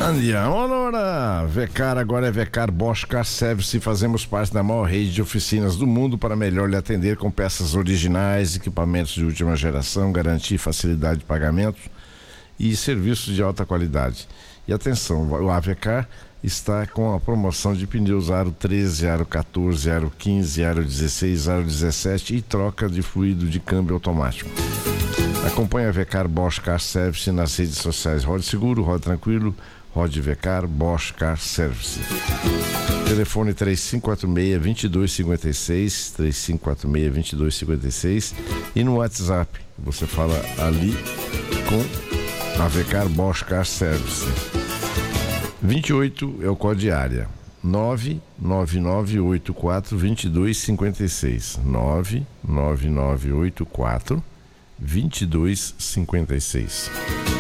Andiamo, allora, Vecar agora é Vecar Bosch Car Service e fazemos parte da maior rede de oficinas do mundo para melhor lhe atender com peças originais, equipamentos de última geração, garantia e facilidade de pagamento e serviços de alta qualidade. E atenção, o Avecar está com a promoção de pneus aro 13, aro 14, aro 15, aro 16, aro 17 e troca de fluido de câmbio automático. Acompanhe a Vecar Bosch Car Service nas redes sociais. Rode seguro, rode tranquilo, rode Vecar Bosch Car Service. Telefone 3546-2256, 3546-2256 e no WhatsApp você fala ali com a Vecar Bosch Car Service. 28 é o código de área. 99984-2256. 99984-2256.